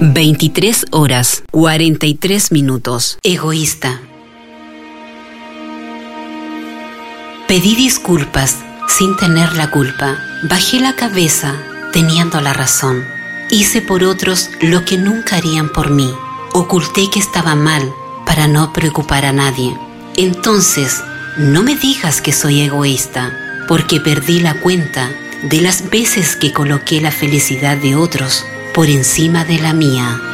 23 horas, 43 minutos. Egoísta. Pedí disculpas sin tener la culpa. Bajé la cabeza teniendo la razón. Hice por otros lo que nunca harían por mí. Oculté que estaba mal para no preocupar a nadie. Entonces, no me digas que soy egoísta, porque perdí la cuenta de las veces que coloqué la felicidad de otros por encima de la mía.